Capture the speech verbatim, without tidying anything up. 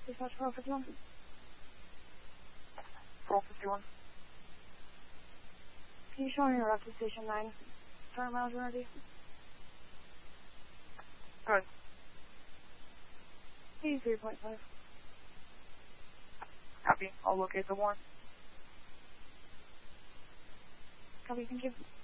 Dispatch four fifty-one. four fifty-one. Can you show me your route to Station nine? Turn miles ready. Good. eighty-three point five. Copy. I'll locate the warrant. Copy, thank you.